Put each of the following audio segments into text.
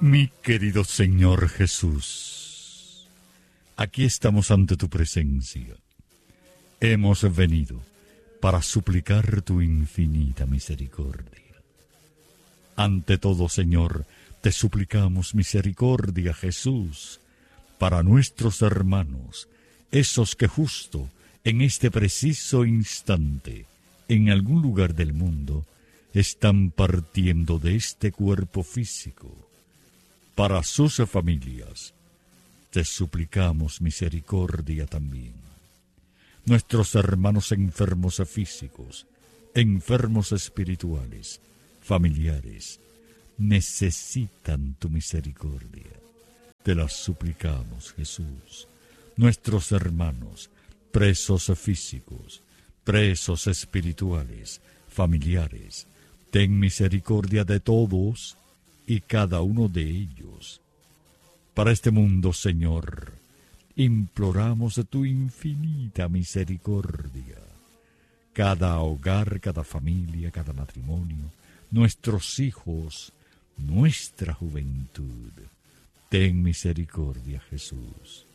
Mi querido Señor Jesús, aquí estamos ante tu presencia. Hemos venido para suplicar tu infinita misericordia. Ante todo, Señor, te suplicamos misericordia, Jesús, para nuestros hermanos, esos que justo en este preciso instante, en algún lugar del mundo, están partiendo de este cuerpo físico. Para sus familias, te suplicamos misericordia también. Nuestros hermanos enfermos físicos, enfermos espirituales, familiares, necesitan tu misericordia. Te la suplicamos, Jesús. Nuestros hermanos, presos físicos, presos espirituales, familiares, ten misericordia de todos y cada uno de ellos. Para este mundo, Señor, imploramos de tu infinita misericordia. Cada hogar, cada familia, cada matrimonio, nuestros hijos, nuestra juventud. Ten misericordia, Jesús.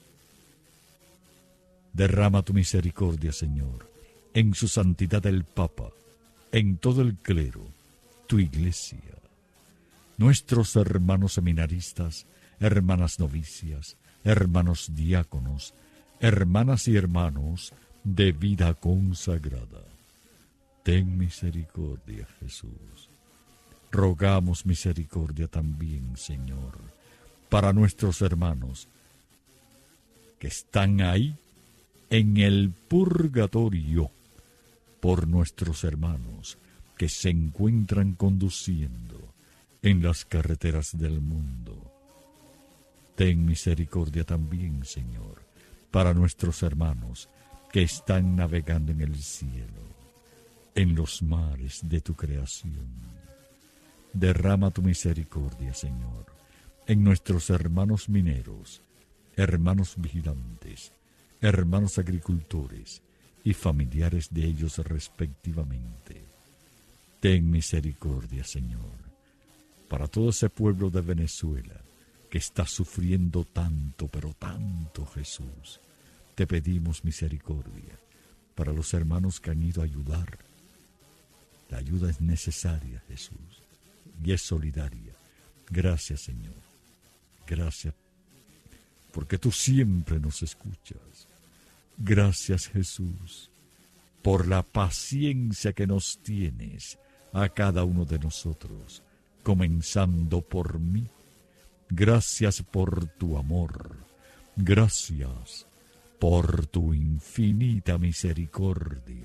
Derrama tu misericordia, Señor, en su santidad el Papa, en todo el clero, tu iglesia, nuestros hermanos seminaristas, hermanas novicias, hermanos diáconos, hermanas y hermanos de vida consagrada. Ten misericordia, Jesús. Rogamos misericordia también, Señor, para nuestros hermanos que están ahí en el purgatorio, por nuestros hermanos que se encuentran conduciendo en las carreteras del mundo. Ten misericordia también, Señor, para nuestros hermanos que están navegando en el cielo, en los mares de tu creación. Derrama tu misericordia, Señor, en nuestros hermanos mineros, hermanos vigilantes, hermanos agricultores y familiares de ellos respectivamente. Ten misericordia, Señor, para todo ese pueblo de Venezuela que está sufriendo tanto, pero tanto, Jesús. Te pedimos misericordia para los hermanos que han ido a ayudar. La ayuda es necesaria, Jesús, y es solidaria. Gracias, Señor. Gracias, porque tú siempre nos escuchas. Gracias, Jesús, por la paciencia que nos tienes a cada uno de nosotros, comenzando por mí. Gracias por tu amor. Gracias por tu infinita misericordia.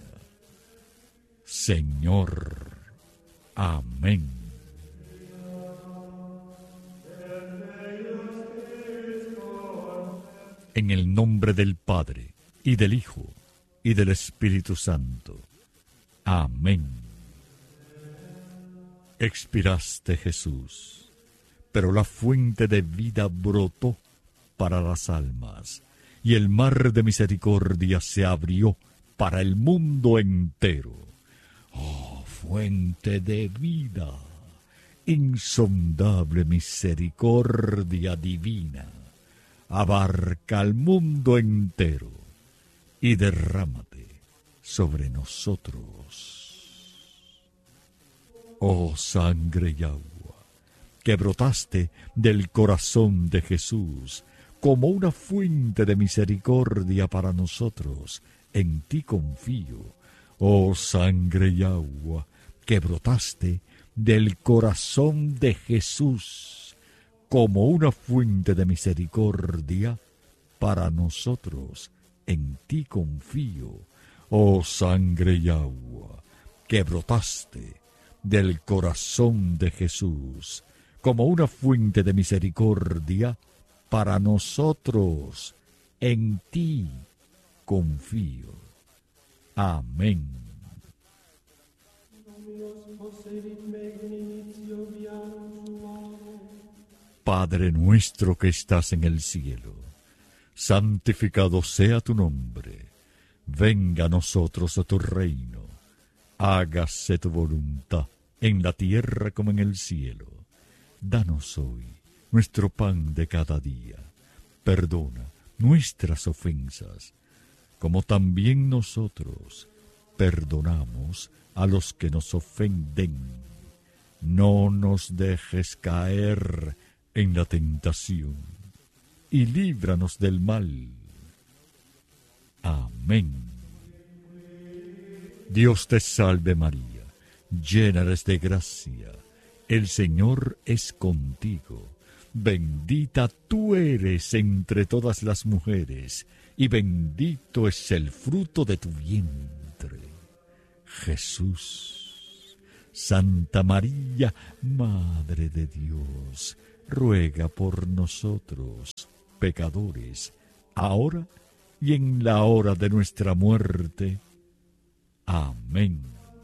Señor. Amén. En el nombre del Padre, y del Hijo, y del Espíritu Santo. Amén. Expiraste, Jesús, pero la fuente de vida brotó para las almas, y el mar de misericordia se abrió para el mundo entero. Oh, fuente de vida, insondable misericordia divina, abarca al mundo entero y derrámate sobre nosotros. Oh sangre y agua, que brotaste del corazón de Jesús como una fuente de misericordia para nosotros, en ti confío. Oh sangre y agua, que brotaste del corazón de Jesús como una fuente de misericordia para nosotros, en ti confío. Oh sangre y agua, que brotaste del corazón de Jesús como una fuente de misericordia para nosotros, en ti confío. Amén. Padre nuestro que estás en el cielo, santificado sea tu nombre. Venga a nosotros a tu reino. Hágase tu voluntad en la tierra como en el cielo. Danos hoy nuestro pan de cada día. Perdona nuestras ofensas, como también nosotros perdonamos a los que nos ofenden. No nos dejes caer en la tentación, y líbranos del mal. Amén. Dios te salve María, llena eres de gracia, el Señor es contigo. Bendita tú eres entre todas las mujeres, y bendito es el fruto de tu vientre, Jesús. Santa María, Madre de Dios, ruega por nosotros, pecadores, ahora y en la hora de nuestra muerte. Amén.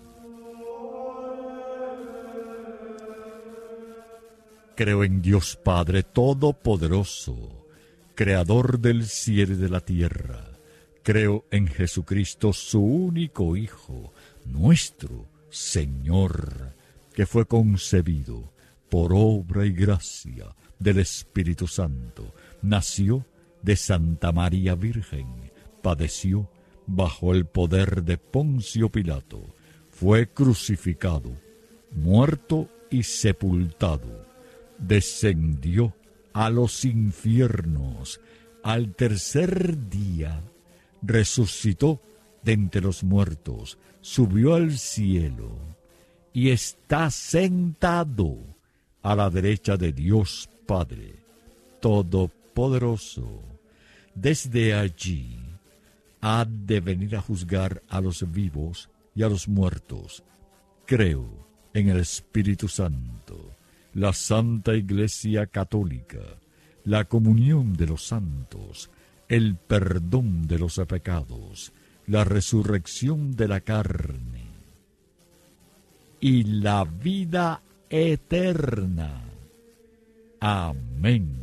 Creo en Dios Padre Todopoderoso, Creador del cielo y de la tierra. Creo en Jesucristo, su único Hijo, nuestro Señor, que fue concebido por obra y gracia del Espíritu Santo. Nació de Santa María Virgen, padeció bajo el poder de Poncio Pilato, fue crucificado, muerto y sepultado. Descendió a los infiernos, al tercer día resucitó de entre los muertos, subió al cielo y está sentado a la derecha de Dios Padre Todopoderoso. Desde allí ha de venir a juzgar a los vivos y a los muertos. Creo en el Espíritu Santo, la Santa Iglesia Católica, la comunión de los santos, el perdón de los pecados, la resurrección de la carne y la vida eterna. Amén.